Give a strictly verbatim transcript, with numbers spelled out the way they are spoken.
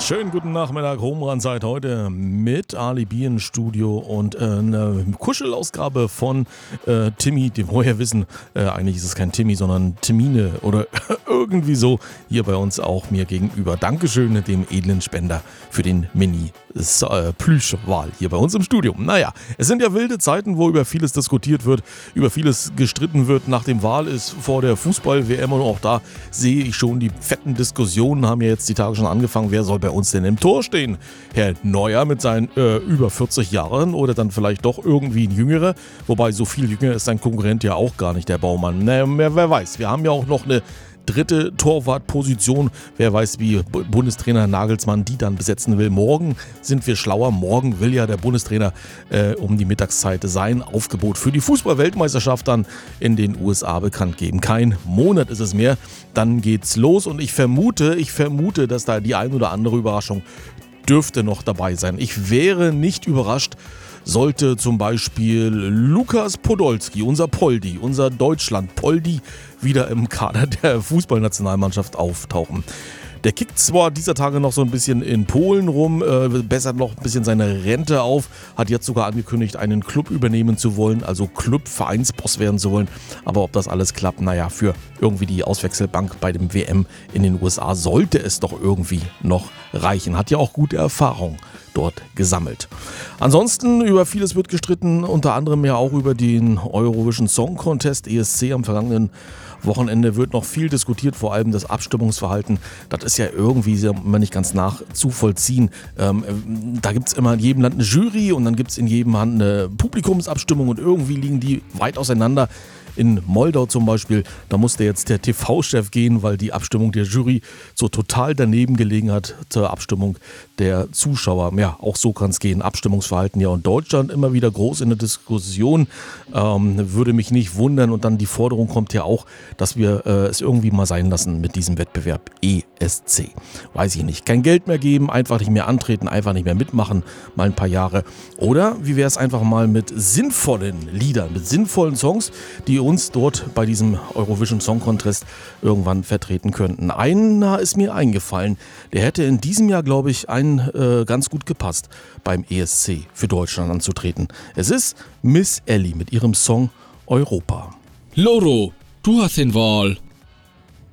Schönen guten Nachmittag, Homerun-Zeit heute mit Ali B im Studio und äh, eine Kuschelausgabe von äh, Timmy, dem wir ja wissen, äh, eigentlich ist es kein Timmy, sondern Timine oder irgendwie so, hier bei uns auch mir gegenüber. Dankeschön dem edlen Spender für den Mini-Plüschwal hier bei uns im Studio. Naja, es sind ja wilde Zeiten, wo über vieles diskutiert wird, über vieles gestritten wird. Nach dem Wahl ist vor der Fußball-W M und auch da sehe ich schon, die fetten Diskussionen haben ja jetzt die Tage schon angefangen. Wer soll bei uns denn im Tor stehen? Herr Neuer mit seinen äh, über vierzig Jahren oder dann vielleicht doch irgendwie ein Jüngerer? Wobei so viel jünger ist sein Konkurrent ja auch gar nicht, der Baumann. Naja, wer weiß. Wir haben ja auch noch eine dritte Torwartposition. Wer weiß, wie Bundestrainer Nagelsmann die dann besetzen will. Morgen sind wir schlauer. Morgen will ja der Bundestrainer äh, um die Mittagszeit sein Aufgebot für die Fußball-Weltmeisterschaft dann in den U S A bekannt geben. Kein Monat ist es mehr. Dann geht's los und ich vermute, ich vermute, dass da die ein oder andere Überraschung dürfte noch dabei sein. Ich wäre nicht überrascht, sollte zum Beispiel Lukas Podolski, unser Poldi, unser Deutschland-Poldi, wieder im Kader der Fußballnationalmannschaft auftauchen. Der kickt zwar dieser Tage noch so ein bisschen in Polen rum, äh, bessert noch ein bisschen seine Rente auf, hat jetzt sogar angekündigt, einen Club übernehmen zu wollen, also Club-Vereinsboss werden zu wollen. Aber ob das alles klappt, naja, für irgendwie die Auswechselbank bei dem W M in den U S A sollte es doch irgendwie noch reichen. Hat ja auch gute Erfahrung dort gesammelt. Ansonsten über vieles wird gestritten, unter anderem ja auch über den Eurovision Song Contest E S C am vergangenen Wochenende wird noch viel diskutiert, vor allem das Abstimmungsverhalten. Das ist ja irgendwie immer nicht ganz nachzuvollziehen. Ähm, da gibt es immer in jedem Land eine Jury und dann gibt es in jedem Land eine Publikumsabstimmung und irgendwie liegen die weit auseinander. In Moldau zum Beispiel, da musste jetzt der T V-Chef gehen, weil die Abstimmung der Jury so total daneben gelegen hat zur Abstimmung der Zuschauer. Ja, auch so kann es gehen. Abstimmungsverhalten ja in Deutschland immer wieder groß in der Diskussion. Ähm, würde mich nicht wundern. Und dann die Forderung kommt ja auch, dass wir äh, es irgendwie mal sein lassen mit diesem Wettbewerb E S C. Weiß ich nicht. Kein Geld mehr geben, einfach nicht mehr antreten, einfach nicht mehr mitmachen, mal ein paar Jahre. Oder wie wäre es einfach mal mit sinnvollen Liedern, mit sinnvollen Songs, die uns dort bei diesem Eurovision Song Contest irgendwann vertreten könnten. Einer ist mir eingefallen, der hätte in diesem Jahr, glaube ich, einen äh, ganz gut gepasst, beim E S C für Deutschland anzutreten. Es ist Miss Ellie mit ihrem Song Europa. Loro, du hast den Wahl.